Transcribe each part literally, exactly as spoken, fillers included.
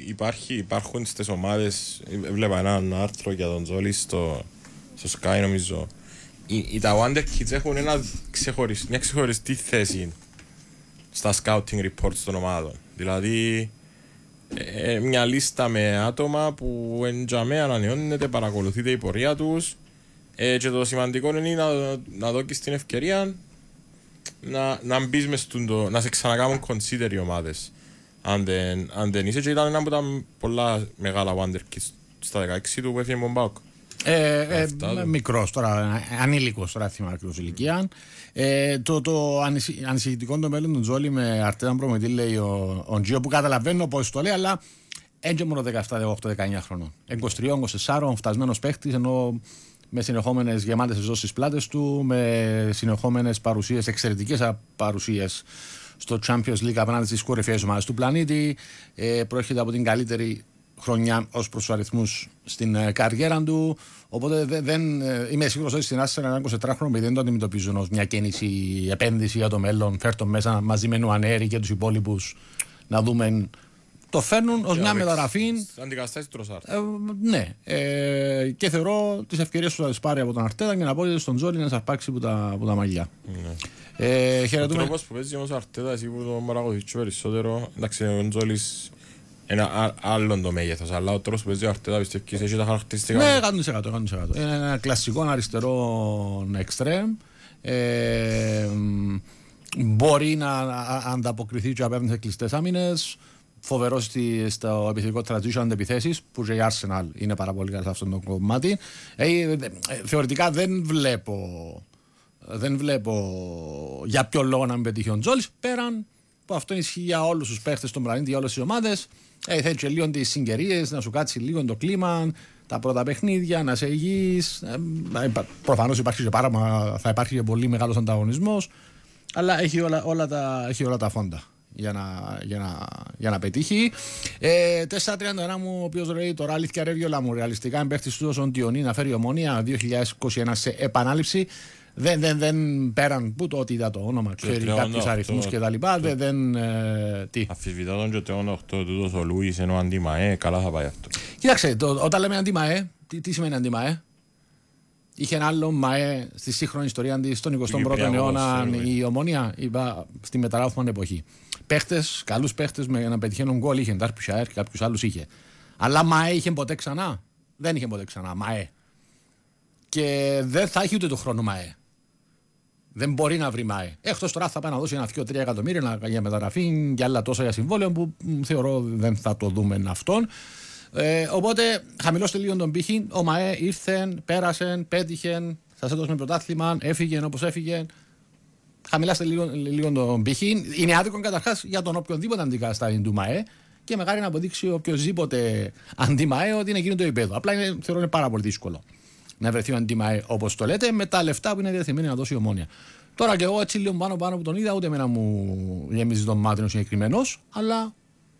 υπάρχει, υπάρχουν στις ομάδες. Έβλεπα ένα άρθρο για τον Τζόλι στο, στο Sky, νομίζω. Οι, οι τα Wonder Kids έχουν ένα ξεχωρισ, μια ξεχωριστή θέση στα scouting reports των ομάδων. Δηλαδή, ε, μια λίστα με άτομα που εντζαμέ ανανεώνεται, παρακολουθείται η πορεία τους. Ε, και το σημαντικό είναι να, να δώσεις την ευκαιρία να, να μπεις μες το, να σε ξανακάμουν consider οι ομάδες. Αν δεν, αν δεν είσαι, και ήταν ένα από τα πολλά μεγάλα Wonder Kids στα δεκαέξι του που έφυγε τον ΠΑΟΚ. Ε, ε, μικρός τώρα, ανήλικος τώρα, θυμάμαι ακριβώς ηλικία. Ε, το το ανησυχ, ανησυχητικό το μέλλον του Τζόλι με Αρτέτα προμετή, λέει ο, ο Τζιο, που καταλαβαίνω πώς το λέει, αλλά έτσι μόνο δεκαεπτά, δεκαοκτώ, δεκαεννιά χρονών. είκοσι τρία, είκοσι τέσσερα, φτασμένος παίχτης, ενώ με συνεχόμενες γεμάτες σεζόν στις πλάτες του, με συνεχόμενες παρουσίες, εξαιρετικές παρουσίες στο Champions League απέναντι στις κορυφαίες ομάδες του πλανήτη. Ε, προέρχεται από την καλύτερη χρονιά ως προς τους αριθμούς στην ε, καριέρα του. Οπότε δε, δεν, ε, είμαι σίγουρος ότι στην Arsenal ένα εικοσιτετράχρονο παιδί δεν το αντιμετωπίζουν ως μια κίνηση επένδυση για το μέλλον. Φέρ' το μέσα μαζί με Νουανέρη και τους υπόλοιπους να δούμε. Το φέρνουν ως μια μεταγραφή. Αντικαταστάσει Τροσάρ. Ε, ναι. Ε, και θεωρώ τις ευκαιρίες που θα τις πάρει από τον Αρτέτα και να πω ότι στον Τζόλι να σας αρπάξει από τα, από τα μαλλιά. Ναι. Ε, χαιρετούμε. Ο τρόπος που παίζει όμως ο Αρτέτα, εσύ που τον παρακολουθείς περισσότερο, εντάξει, ο Τζόλις ένα άλλον το μέγεθος, αλλά ο τρόπος που παίζει ο Αρτέτα πιστεύεις έχει τα χαρακτηριστικά. Ναι, εκατό τοις εκατό, εκατό τοις εκατό. Είναι ένα κλασικό αριστερό εξτρέμ. Ε, μπορεί να ανταποκριθεί και απέναντι σε κλειστές άμυνες. Φοβερό στο επιθετικό transition αντεπιθέσεις, που και η Arsenal είναι πάρα πολύ καλή σε αυτό το κομμάτι. Ε, θεωρητικά δεν βλέπω, δεν βλέπω για ποιο λόγο να μην πετύχει ο Τζόλις, πέραν που αυτό ισχύει για όλους τους παίχτες στον πλανήτη, για όλες τις ομάδες. Ε, θέλει και λίγο τις συγκαιρίες, να σου κάτσει λίγο το κλίμα, τα πρώτα παιχνίδια, να είσαι υγιής. Ε, προφανώς υπάρχει και πάρα, θα υπάρχει και πολύ μεγάλος ανταγωνισμός, αλλά έχει όλα, όλα, τα, έχει όλα τα φόντα για να, για να, για να πετύχει. Ε, τέσσερα τριάντα ένα μου, ο οποίος λέει τώρα αλήθεια ρε Βιόλα μου, ρεαλιστικά εμπαίχτης του όσον Τιονί να φέρει Ομόνια δύο χιλιάδες είκοσι ένα σε επανάληψη. Δεν, δεν, δεν πέραν που το ότι είδα το όνομα, ξέρει κάποιους αριθμούς και τα λοιπά. Δεν, δεν, ε, τι. Αφιβητά τον και το οκτώ τούτος ο Λούις ενώ αντιμαέ, καλά θα πάει αυτό. Κοίταξε, το, όταν λέμε αντιμαέ, τι, τι σημαίνει αντιμαέ? Είχε ένα άλλο ΜΑΕ στη σύγχρονη ιστορία της, στον εικοστό πρώτο αιώνα, η Ομόνια, είπα, στη μεταγράφημενη εποχή. Παίχτες, καλούς παίχτες με ένα πετυχαίνον γκολ είχε, Ντάρπιουσαέρ και κάποιους άλλους είχε. Αλλά ΜΑΕ είχε ποτέ ξανά? Δεν είχε ποτέ ξανά ΜΑΕ. Και δεν θα έχει ούτε το χρόνο ΜΑΕ. Δεν μπορεί να βρει ΜΑΕ. Εκτός τώρα θα πάει να δώσει ένα δύο τρία εκατομμύρια για μεταγραφή και άλλα τόσα για συμβόλαιο που θεωρώ δεν θα το δούμε αυτόν. Ε, οπότε χαμηλώστε λίγο τον πύχη. Ο ΜΑΕ ήρθε, πέρασε, πέτυχε, σας έδωσε πρωτάθλημα, έφυγε όπως έφυγε. Χαμηλάστε λίγο, λίγο τον πύχη. Είναι άδικο καταρχάς για τον οποιονδήποτε αντικαταστάτη του ΜΑΕ και μεγάλη να αποδείξει οποιοδήποτε αντι-ΜΑΕ ότι είναι εκείνο το επίπεδο. Απλά είναι, θεωρώ είναι πάρα πολύ δύσκολο να βρεθεί ο αντι-ΜΑΕ όπως το λέτε, με τα λεφτά που είναι διαθεμένη να δώσει η Ομόνια. Τώρα και εγώ έτσι λίγο πάνω πάνω που τον είδα, ούτε εμένα μου γεμίζει τον μάτι ο συγκεκριμένος, αλλά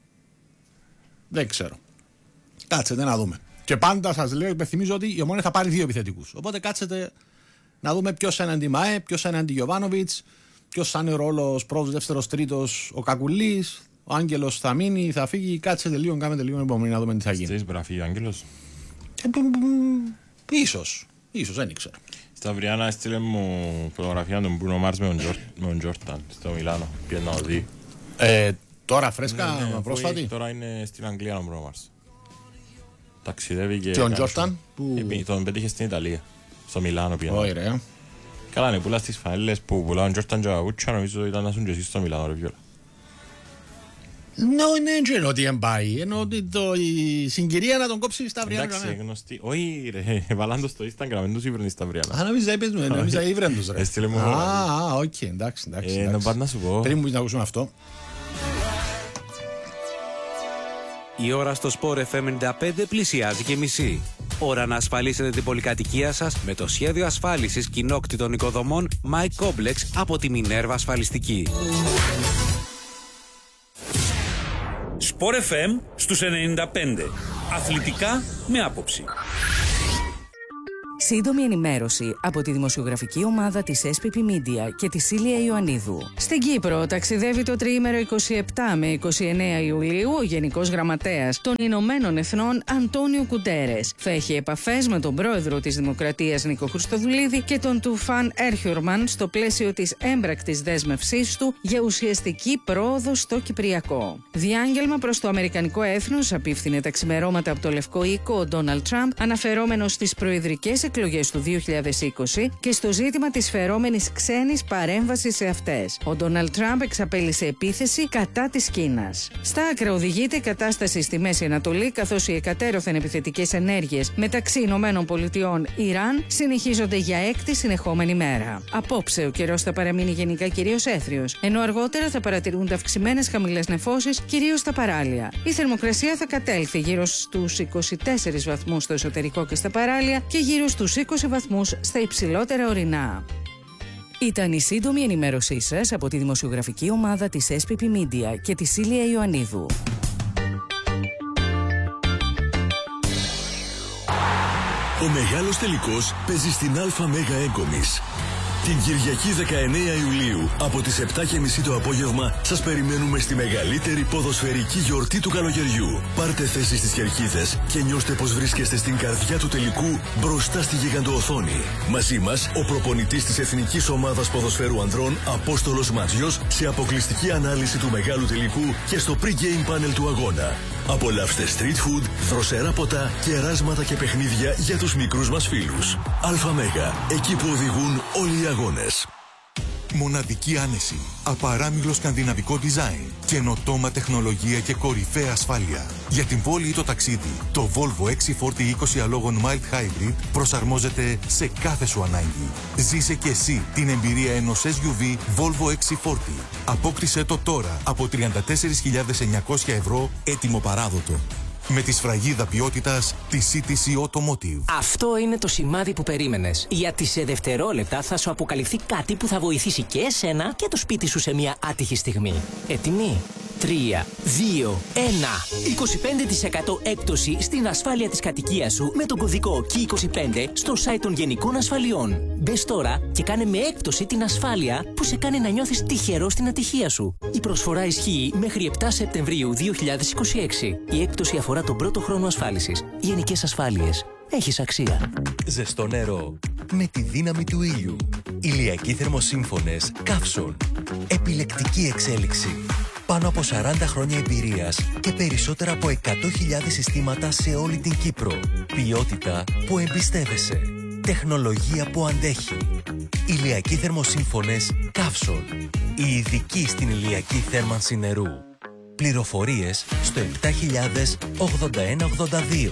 δεν ξέρω. Κάτσετε να δούμε. Και πάντα σας λέω, υπενθυμίζω ότι η Ομόνια θα πάρει δύο επιθετικούς. Οπότε κάτσετε να δούμε ποιος θα είναι αντι-ΜΑΕ, ποιος θα είναι αντι-Γιοβάνοβιτς, ποιος θα είναι ο ρόλος πρώτος, δεύτερος, τρίτος, ο Κακουλής, ο Άγγελος θα μείνει, θα φύγει. Κάτσετε λίγο, κάνετε λίγο υπομονή να δούμε τι θα γίνει. Στέεις μπραφή ο Άγγελος? Ίσως, ίσως, δεν ήξερα. Στα Βριάννα έστειλε μου φωτογραφία των Μπρούνο Μάρς με τον Τζόρταν στο Μιλάνο. Πήγαινε να το δει. Ε, τώρα φρέσκα, ναι, ναι, πρόσφατη. Τώρα είναι στην Αγγλία ο Μπρούνο Μάρς. Ταξιδεύει και... Και ο Τζόρταν που... Τον πέτυχε στην Ιταλία. Στο Μιλάνο πήγαινε. Ωραία. Καλά είναι, πουλά στις φανέλες που πουλάουν Τζόρταν και Αγούτσα, νομίζω ήταν να σου και εσύ στο Μιλάνο ρε Βιόλα. Ναι, είναι ότι εμπάει, ενώ ότι η συγκυρία να τον κόψει στα Αυριάνα. Εντάξει, γνωστή. Όχι ρε, βαλάντος στο Instagram, δεν τους ήβρενε στα Αυριάνα. Α, νομίζα είπες μου, νομίζα ήβρεν τους ρε. Έστειλε μου. Α, οκ, εντάξει, εντάξει. Να πάω να σου πω. Πριν μου να ακούσουμε αυτό. Η ώρα στο Sport εφ εμ ενενήντα πέντε πλησιάζει και μισή. Ώρα να ασφαλίσετε την πολυκατοικία σας με το σχέδιο ασφάλισης κοινόκτητων οικοδομών My Complex από τη Minerva Ασφαλιστική. Sport εφ εμ στους ενενήντα πέντε. Αθλητικά με άποψη. Σύντομη ενημέρωση από τη δημοσιογραφική ομάδα της ες πι πι Media και τη Σίλια Ιωαννίδου. Στην Κύπρο ταξιδεύει το τριήμερο είκοσι επτά με είκοσι εννέα Ιουλίου ο Γενικός Γραμματέας των Ηνωμένων Εθνών Αντώνιο Κουτέρες. Θα έχει επαφές με τον πρόεδρο της Δημοκρατίας Νίκο Χριστοδουλίδη και τον Τουφάν Έρχιουρμαν στο πλαίσιο της έμπρακτης δέσμευσής του για ουσιαστική πρόοδο στο Κυπριακό. Διάγγελμα προς το Αμερικανικό έθνος απίφθινε τα ξημερώματα από το Λευκό Οίκο ο Ντόναλντ Τραμπ, αναφερόμενος στις προεδρικές εκλογές του δύο χιλιάδες είκοσι και στο ζήτημα της φερόμενης ξένης παρέμβασης σε αυτές. Ο Ντόναλντ Τραμπ εξαπέλυσε επίθεση κατά της Κίνας. Στα άκρα οδηγείται η κατάσταση στη Μέση Ανατολή, καθώς οι εκατέρωθεν επιθετικές ενέργειες μεταξύ Ηνωμένων Πολιτειών Ιράν συνεχίζονται για έκτη συνεχόμενη μέρα. Απόψε ο καιρός θα παραμείνει γενικά κυρίως έθριος, ενώ αργότερα θα παρατηρούνται αυξημένες χαμηλές νεφώσεις, κυρίως στα παράλια. Η θερμοκρασία θα κατέλθει γύρω στους είκοσι τέσσερις βαθμούς στο εσωτερικό και στα παράλια και γύρω στους είκοσι βαθμούς στα υψηλότερα ορεινά. Ήταν η σύντομη ενημέρωσή σας από τη δημοσιογραφική ομάδα της ες πι πι Media και τη Σίλια Ιωαννίδου. Ο μεγάλος τελικός παίζει στην Αλφα Μέγα Έγκομις. Την Κυριακή δεκαεννέα Ιουλίου από τις επτά και μισή το απόγευμα σας περιμένουμε στη μεγαλύτερη ποδοσφαιρική γιορτή του καλοκαιριού. Πάρτε θέση στις κερκίδες και νιώστε πως βρίσκεστε στην καρδιά του τελικού μπροστά στη γιγαντοοθόνη. Μαζί μας ο προπονητής της Εθνικής Ομάδας Ποδοσφαίρου Ανδρών Απόστολος Ματζιός σε αποκλειστική ανάλυση του μεγάλου τελικού και στο pre-game panel του αγώνα. Απολαύστε street food, δροσερά ποτά, κεράσματα και παιχνίδια για τους μικρούς μας φίλους. Αλφα Μέγα, εκεί που οδηγούν όλοι οι αγώνες. Μοναδική άνεση, απαράμιλο σκανδιναβικό design, καινοτόμα τεχνολογία και κορυφαία ασφάλεια. Για την πόλη ή το ταξίδι, το Volvo εξ φορτί είκοσι αλόγων Mild Hybrid προσαρμόζεται σε κάθε σου ανάγκη. Ζήσε και εσύ την εμπειρία ενός ες γιου βι Volvo εξ φορτί. Απόκτησέ το τώρα από τριάντα τέσσερις χιλιάδες εννιακόσια ευρώ έτοιμο παράδοτο. Με τη σφραγίδα ποιότητας τη σι τι σι Automotive. Αυτό είναι το σημάδι που περίμενες. Γιατί σε δευτερόλεπτα θα σου αποκαλυφθεί κάτι που θα βοηθήσει και εσένα και το σπίτι σου σε μια άτυχη στιγμή. Έτοιμοι? τρία, δύο, ένα. είκοσι πέντε τοις εκατό έκπτωση στην ασφάλεια της κατοικίας σου με τον κωδικό κι είκοσι πέντε στο site των Γενικών Ασφαλιών. Μπες τώρα και κάνε με έκπτωση την ασφάλεια που σε κάνει να νιώθεις τυχερό στην ατυχία σου. Η προσφορά ισχύει μέχρι επτά Σεπτεμβρίου δύο χιλιάδες είκοσι έξι. Η έκπτωση αφορά τον πρώτο χρόνο ασφάλισης. Γενικές Ασφάλειες. Έχεις αξία. Ζεστό νερό με τη δύναμη του ήλιου. Ηλιακοί θερμοσύμφωνες Καύσον. Επιλεκτική εξέλιξη. Πάνω από σαράντα χρόνια εμπειρίας και περισσότερα από εκατό χιλιάδες συστήματα σε όλη την Κύπρο. Ποιότητα που εμπιστεύεσαι. Τεχνολογία που αντέχει. Ηλιακοί θερμοσύμφωνες Καύσον. Οι ειδικοί στην ηλιακή θέρμανση νερού. Πληροφορίες στο επτά χιλιάδες ογδόντα ένα ογδόντα δύο.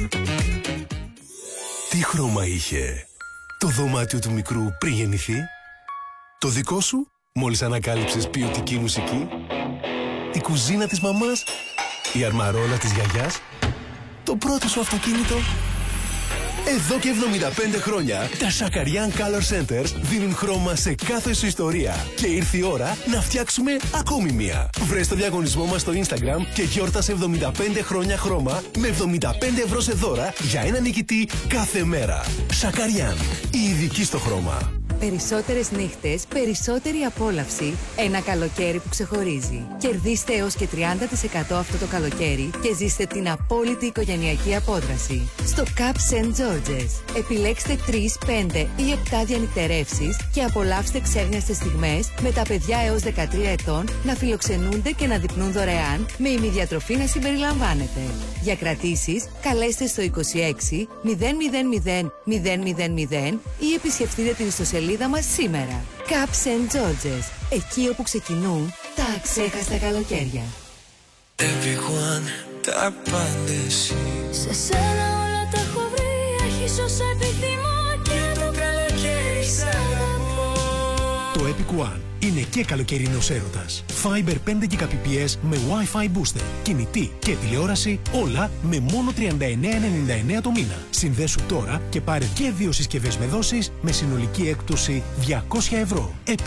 Τι χρώμα είχε το δωμάτιο του μικρού πριν γεννηθεί? Το δικό σου μόλις ανακάλυψες ποιοτική μουσική? Η κουζίνα της μαμάς? Η αρμαρόλα της γιαγιάς? Το πρώτο σου αυτοκίνητο? Εδώ και εβδομήντα πέντε χρόνια τα Shakarian Color Centers δίνουν χρώμα σε κάθε σου ιστορία. Και ήρθε η ώρα να φτιάξουμε ακόμη μία. Βρες το διαγωνισμό μας στο Instagram και γιόρτασε εβδομήντα πέντε χρόνια χρώμα με εβδομήντα πέντε ευρώ σε δώρα για ένα νικητή κάθε μέρα. Shakarian, η ειδική στο χρώμα. Περισσότερες νύχτες, περισσότερη απόλαυση. Ένα καλοκαίρι που ξεχωρίζει. Κερδίστε έως και τριάντα τοις εκατό αυτό το καλοκαίρι και ζήστε την απόλυτη οικογενειακή απόδραση. Στο Cup σεντ George's. Επιλέξτε τρεις, πέντε ή επτά διανυκτερεύσεις και απολαύστε ξέχνιαστες στιγμές με τα παιδιά έως δεκατρία ετών να φιλοξενούνται και να δειπνούν δωρεάν με ημιδιατροφή να συμπεριλαμβάνεται. Για κρατήσεις, καλέστε στο είκοσι έξι μηδέν μηδέν μηδέν μηδέν μηδέν μηδέν ή επισκεφτείτε την ιστοσελίδα μας σήμερα. Cup σεντ George's. Εκεί όπου ξεκινούν τα αξέχαστα καλοκαίρια. Everyone, τα πάντα εσύ. Σε σένα όλα τα έχω βρει. Έχεις όσα επιθυμώ και το καλοκαίρι σ' αγαπώ. Το Epic One είναι και καλοκαιρινός έρωτας. Fiber πέντε Gbps με Wi-Fi booster, κινητή και τηλεόραση, όλα με μόνο τριάντα εννέα ενενήντα εννέα το μήνα. Συνδέσου τώρα και πάρε και δύο συσκευές με δόσεις με συνολική έκπτωση διακόσια ευρώ. Epic.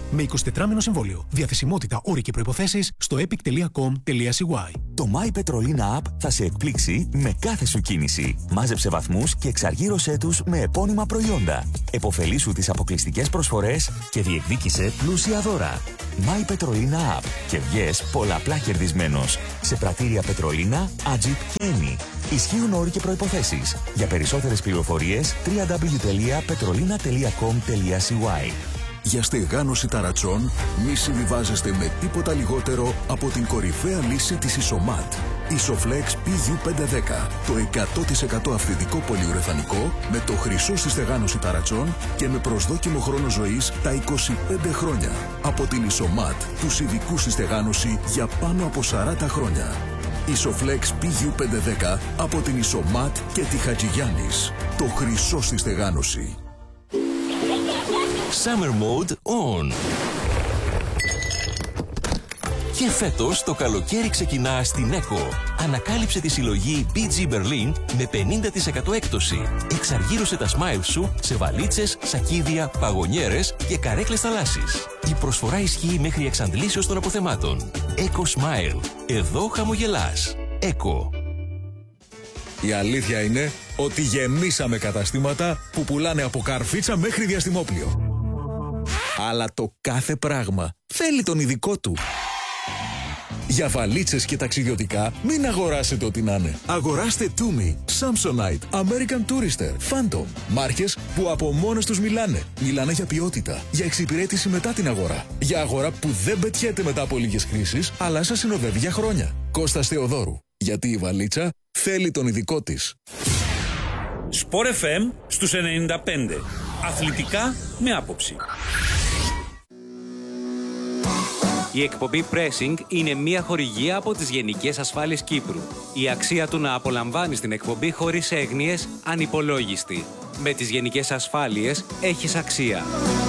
με εικοσιτετράμινο συμβόλαιο. Διαθεσιμότητα, όροι και προϋποθέσεις στο epic τελεία com τελεία c y. Το My Petrolina App θα σε εκπλήξει με κάθε σου κίνηση. Μάζεψε βαθμούς και εξαργύρωσέ τους με επώνυμα προϊόντα. Εποφελήσου τις αποκλειστικές προσφορές και διεκδίκησε πλούσια δώρα. My Petrolina App και βγες πολλαπλά κερδισμένος. Σε πρατήρια Petrolina, Agip και Eni. Ισχύουν όροι και προϋποθέσεις. Για περισσότερες πληροφορίες double-u double-u double-u τελεία petrolina τελεία com τελεία c y. Για στεγάνωση ταρατσών, μη συμβιβάζεστε με τίποτα λιγότερο από την κορυφαία λύση της Isomat. Isoflex πι γιου πεντακόσια δέκα. Το εκατό τοις εκατό αυθεντικό πολυουρεθανικό με το χρυσό στη στεγάνωση ταρατσών και με προσδόκιμο χρόνο ζωής τα είκοσι πέντε χρόνια. Από την Isomat, τους ειδικούς στη στεγάνωση για πάνω από σαράντα χρόνια. Isoflex πι γιου πεντακόσια δέκα από την Isomat και τη Χατζηγιάννης. Το χρυσό στη στεγάνωση. Summer Mode On. Και φέτος το καλοκαίρι ξεκινά στην ECO. Ανακάλυψε τη συλλογή μπι τζι Berlin με πενήντα τοις εκατό έκπτωση. Εξαργύρωσε τα smiles σου σε βαλίτσες, σακίδια, παγωνιέρες και καρέκλες θαλάσσης. Η προσφορά ισχύει μέχρι εξαντλήσεως των αποθεμάτων. ECO Smile. Εδώ χαμογελάς. ECO. Η αλήθεια είναι ότι γεμίσαμε καταστήματα που πουλάνε από καρφίτσα μέχρι διαστημόπλιο. Αλλά το κάθε πράγμα θέλει τον ειδικό του. Για βαλίτσες και ταξιδιωτικά μην αγοράσετε ό,τι να είναι. Αγοράστε Tumi, Samsonite, American Tourister, Phantom. Μάρκες που από μόνες τους μιλάνε. Μιλάνε για ποιότητα, για εξυπηρέτηση μετά την αγορά. Για αγορά που δεν πετιέται μετά από λίγες χρήσεις, αλλά σας συνοδεύει για χρόνια. Κώστας Θεοδόρου. Γιατί η βαλίτσα θέλει τον ειδικό της. Sport εφ εμ στους ενενήντα πέντε. Αθλητικά με άποψη. Η εκπομπή Pressing είναι μια χορηγία από τις Γενικές Ασφάλειες Κύπρου. Η αξία του να απολαμβάνεις την εκπομπή χωρίς έγνοιες ανυπολόγιστη. Με τις Γενικές Ασφάλειες έχεις αξία.